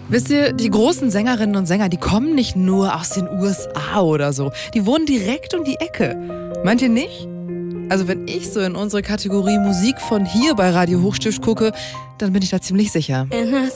Wisst ihr, die großen Sängerinnen und Sänger, die kommen nicht nur aus den USA oder so. Die wohnen direkt um die Ecke. Meint ihr nicht? Also wenn ich so in unsere Kategorie Musik von hier bei Radio Hochstift gucke, dann bin ich da ziemlich sicher. And I